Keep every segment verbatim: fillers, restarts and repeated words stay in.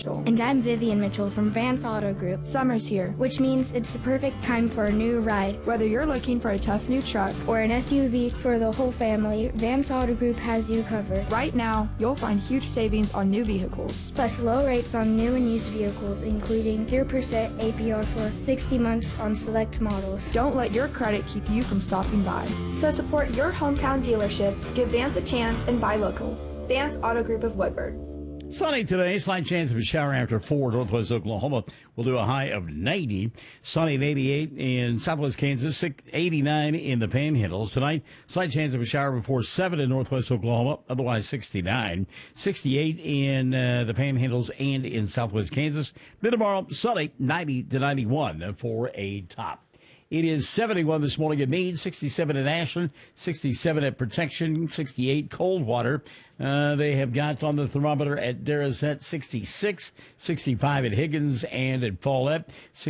Mitchell. And I'm Vivian Mitchell from Vance Auto Group. Summer's here, which means it's the perfect time for a new ride. Whether you're looking for a tough new truck or an S U V for the whole family, Vance Auto Group has you covered. Right now, you'll find huge savings on new vehicles. Plus low rates on new and used vehicles, including zero percent A P R for sixty months on select models. Don't let your credit keep you from stopping by. So support your hometown dealership, give Vance a chance, and buy local. Vance Auto Group of Woodward. Sunny today, slight chance of a shower after four. Northwest Oklahoma will do a high of ninety. Sunny at eighty-eight in southwest Kansas, eighty-nine in the Panhandles. Tonight, slight chance of a shower before seven in northwest Oklahoma, otherwise sixty-nine. sixty-eight in uh, the Panhandles and in southwest Kansas. Then tomorrow, sunny, ninety to ninety-one for a top. It is seventy-one this morning at Meade, sixty-seven at Ashland, sixty-seven at Protection, sixty-eight Coldwater. Uh, they have got on the thermometer at Darrowset sixty-six, sixty-five at Higgins and at Follett,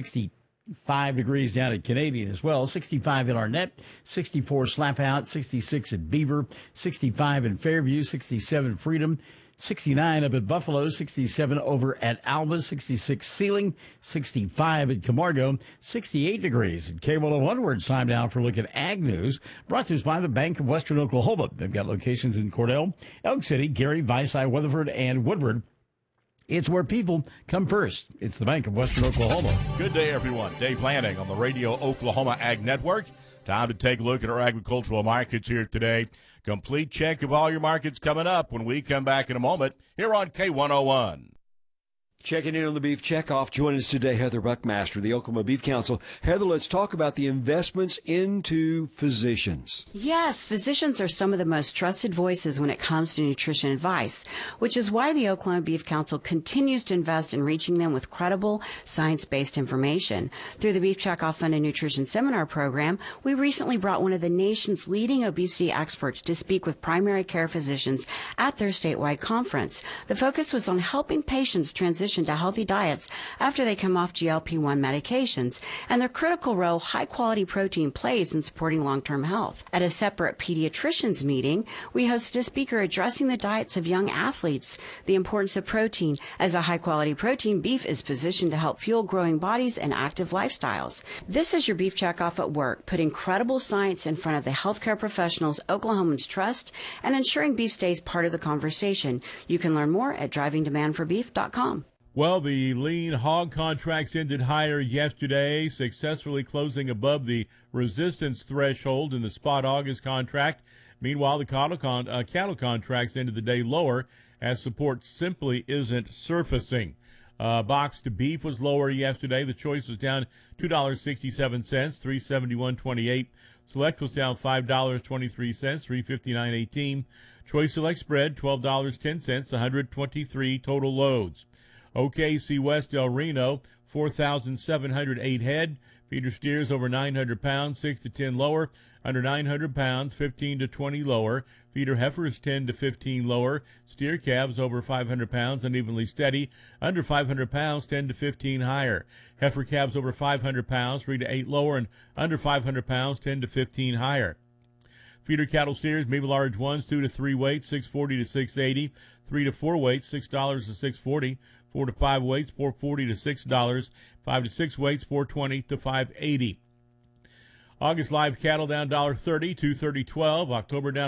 sixty-five degrees down at Canadian as well, sixty-five at Arnett, sixty-four Slapout, sixty-six at Beaver, sixty-five in Fairview, sixty-seven Freedom, sixty-nine up at Buffalo, sixty-seven over at Alva, sixty-six Sealing, sixty-five at Camargo, sixty-eight degrees at K one oh one. Where it's time now for a look at Ag News, brought to us by the Bank of Western Oklahoma. They've got locations in Cordell, Elk City, Gary, Vicey, Weatherford, and Woodward. It's where people come first. It's the Bank of Western Oklahoma. Good day, everyone. Dave Lanning on the Radio Oklahoma Ag Network. Time to take a look at our agricultural markets here today. Complete check of all your markets coming up when we come back in a moment here on K one oh one. Checking in on the Beef Checkoff. Joining us today, Heather Buckmaster, the Oklahoma Beef Council. Heather, let's talk about the investments into physicians. Yes, physicians are some of the most trusted voices when it comes to nutrition advice, which is why the Oklahoma Beef Council continues to invest in reaching them with credible, science-based information. Through the Beef Checkoff Fund and Nutrition Seminar Program, we recently brought one of the nation's leading obesity experts to speak with primary care physicians at their statewide conference. The focus was on helping patients transition to healthy diets after they come off G L P one medications and the critical role high-quality protein plays in supporting long-term health. At a separate pediatricians meeting, we hosted a speaker addressing the diets of young athletes, the importance of protein. As a high-quality protein, beef is positioned to help fuel growing bodies and active lifestyles. This is your Beef Checkoff at work, putting credible science in front of the healthcare professionals Oklahomans trust and ensuring beef stays part of the conversation. You can learn more at driving demand for beef dot com. Well, the lean hog contracts ended higher yesterday, successfully closing above the resistance threshold in the spot August contract. Meanwhile, the cattle, con- uh, cattle contracts ended the day lower as support simply isn't surfacing. Uh, boxed beef was lower yesterday. The choice was down two dollars and sixty-seven cents, three seventy-one twenty-eight. Select was down five dollars and twenty-three cents, three fifty-nine eighteen. Choice Select spread twelve dollars and ten cents, one hundred twenty-three total loads. O K C West El Reno, four thousand seven hundred eight head. Feeder steers over nine hundred pounds, six to ten lower. Under nine hundred pounds, fifteen to twenty lower. Feeder heifers, ten to fifteen lower. Steer calves over five hundred pounds, unevenly steady. Under five hundred pounds, ten to fifteen higher. Heifer calves over five hundred pounds, three to eight lower. And under five hundred pounds, ten to fifteen higher. Feeder cattle steers, maybe large ones, two to three weights, six forty to six eighty. Three to four weights, six dollars to six forty. Four to five weights, four forty to six dollars. Five to six weights, four twenty to five eighty. August live cattle down one dollar thirty, two thirty twelve. October down